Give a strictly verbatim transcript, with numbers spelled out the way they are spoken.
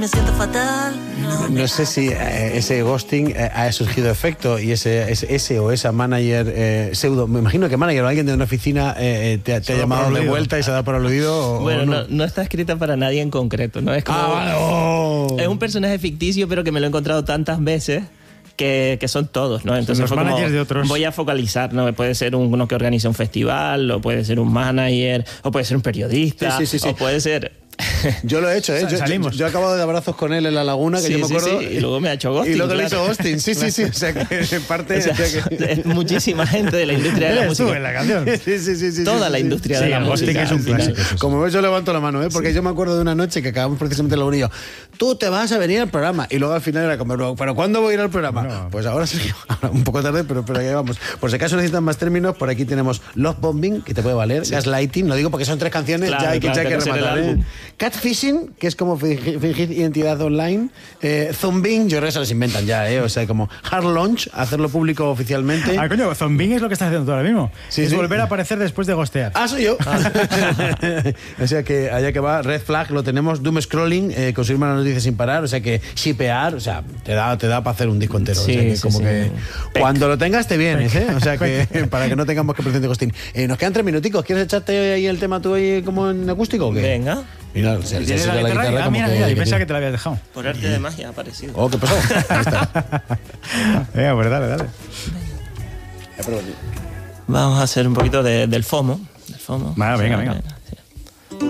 Me siento fatal. No, no sé si eh, ese ghosting eh, ha surgido efecto y ese, ese, ese o esa manager eh, pseudo, me imagino que manager o alguien de una oficina eh, te, te ha llamado de vuelta y se ha dado por aludido. O, bueno, o no. No, no está escrita para nadie en concreto, ¿no? Es como, ah, vale. oh. Es un personaje ficticio, pero que me lo he encontrado tantas veces que, que son todos, ¿no? Entonces son los managers como, de otros. Voy a focalizar, ¿no? Puede ser uno que organiza un festival, o puede ser un manager, o puede ser un periodista, sí, sí, sí, sí. o puede ser... Yo lo he hecho, ¿eh? Yo, yo, yo he acabado de abrazos con él en la laguna, que sí, yo me acuerdo. Sí, sí. Y luego me ha hecho ghosting. Y luego claro. le hizo ghosting, sí, sí, sí. O sea, que en parte. O sea, o sea que... es muchísima gente de la industria de la música. Tú en la canción. Sí, sí, sí, sí. Toda sí, la sí, industria sí, de la el música. ghosting es un clásico. Eso, Como ves, yo levanto la mano, ¿eh? Porque sí. yo me acuerdo de una noche que acabamos precisamente en la laguna y yo, tú te vas a venir al programa. Y luego al final era como, ¿pero cuándo voy a ir al programa? No. Pues ahora sí, ahora un poco tarde, pero, pero ahí vamos. Por si acaso necesitan más términos, por aquí tenemos Love Bombing, que te puede valer, sí. Gaslighting, lo digo porque son tres canciones, claro, ya hay claro, que, que, que rematar. ¿eh? Catfishing, que es como fingir, fingir identidad online. Eh, Zombing, yo creo que se las inventan ya, ¿eh? O sea, como hard launch, hacerlo público oficialmente. Ah, coño, Zombing es lo que estás haciendo tú ahora mismo. Sí, es sí. volver a aparecer después de ghostear. Ah, soy yo. Ah. O sea que allá que va, Red Flag lo tenemos, Doom Scrolling, eh, conseguir una noticia sin parar, o sea que shipear, o sea, te da, te da para hacer un disco entero. Sí, o sea que sí, como sí. que Peck. Cuando lo tengas te vienes, ¿eh? O sea que para que no tengamos que presentar Costín. Eh, nos quedan tres minuticos. ¿Quieres echarte ahí el tema tú ahí como en acústico o qué? Venga. Mira, se, se ¿Tienes sigue la la guitarra? guitarra Ah, como mira, que, mira, yo que pensaba tiene. que te la habías dejado. Por arte de magia ha aparecido. Oh, ¿qué pasó? Ahí está. Venga, pues dale, dale. Vamos a hacer un poquito de, del FOMO. Del FOMO. Vale, venga, venga. Sí.